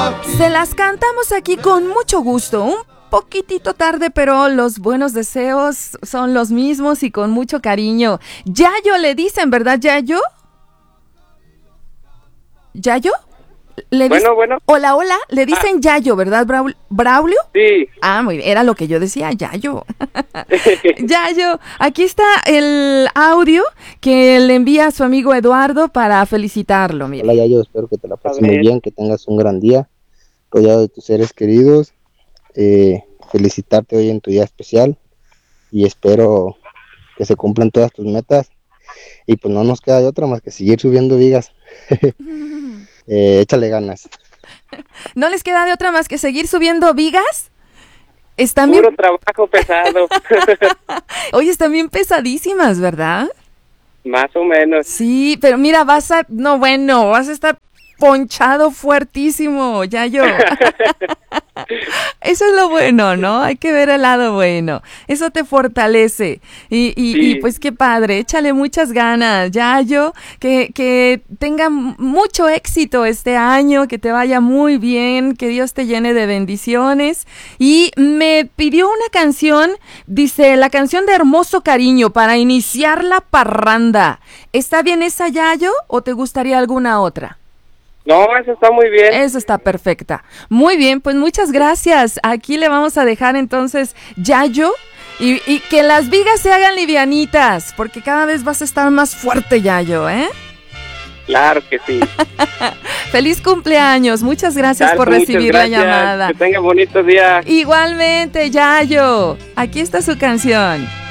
Se las cantamos aquí con mucho gusto, un poquitito tarde, pero los buenos deseos son los mismos y con mucho cariño. Yayo le dicen, ¿verdad, Yayo? ¿Yayo? Bueno. Hola, le dicen Yayo, ¿verdad, Braulio? Sí. Ah, muy bien, era lo que yo decía, Yayo. Yayo, aquí está el audio que le envía a su amigo Eduardo para felicitarlo. Mira. Hola, Yayo, espero que te la pases muy bien, que tengas un gran día, rodeado de tus seres queridos. Felicitarte hoy en tu día especial y espero que se cumplan todas tus metas. Y pues no nos queda de otra más que seguir subiendo vigas. Échale ganas. ¿No les queda de otra más que seguir subiendo vigas? Están puro bien... trabajo pesado. Oye, están bien pesadísimas, ¿verdad? Más o menos. Sí, pero mira, vas a estar ponchado fuertísimo, Yayo. Eso es lo bueno, ¿no? Hay que ver el lado bueno. Eso te fortalece. Y pues qué padre. Échale muchas ganas, Yayo. Que tenga mucho éxito este año, que te vaya muy bien, que Dios te llene de bendiciones. Y me pidió una canción, dice, la canción de Hermoso Cariño para iniciar la parranda. ¿Está bien esa, Yayo, o te gustaría alguna otra? No, eso está muy bien. Eso está perfecta. Muy bien, pues muchas gracias. Aquí le vamos a dejar entonces Yayo y que las vigas se hagan livianitas, porque cada vez vas a estar más fuerte, Yayo, ¿eh? Claro que sí. Feliz cumpleaños. Muchas gracias por recibir la llamada. Que tenga bonito día. Igualmente, Yayo. Aquí está su canción.